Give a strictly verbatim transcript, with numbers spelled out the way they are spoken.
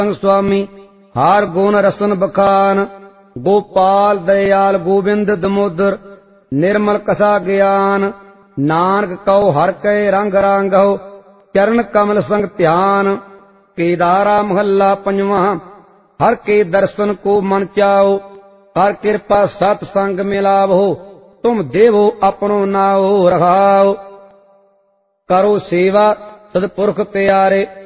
स्वामी हार गुण रसन बखान। गोपाल दयाल गोविंद दमोदर निर्मल कथा ज्ञान। नानक कहो हर कै रंग रांगहो चरण कमल संग ध्यान। केदारा महला पंजवा हर के दर्शन को मन चाओ। कर कृपा सतसंग मिलावो तुम देवो अपनो नाओ रखाओ। करो सेवा सदपुरख प्यारे